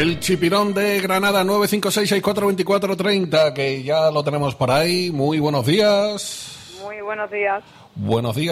El chipirón de Granada, 956642430, que ya lo tenemos por ahí. Muy buenos días. Muy buenos días. Buenos días.